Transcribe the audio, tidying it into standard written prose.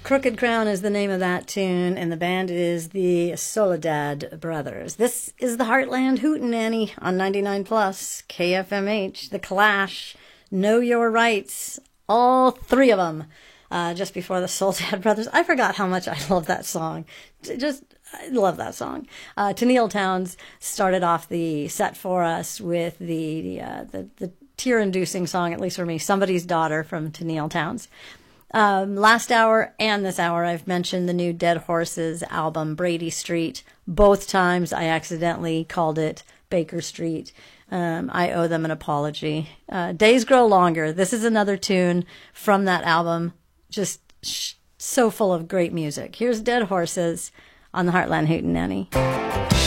Crooked Crown is the name of that tune, and the band is the Soledad Brothers. This is the Heartland Hootenanny on 99 Plus, KFMH, The Clash, Know Your Rights, all three of them. Just before the Soledad Brothers. I forgot how much I love that song. I love that song. Tenille Townes started off the set for us with the tear-inducing song, at least for me, Somebody's Daughter from Tenille Townes. Last hour and this hour, I've mentioned the new Dead Horses album, Brady Street. Both times I accidentally called it Baker Street. I owe them an apology. Days Grow Longer. This is another tune from that album. Just so full of great music. Here's Dead Horses on the Heartland Hootenanny.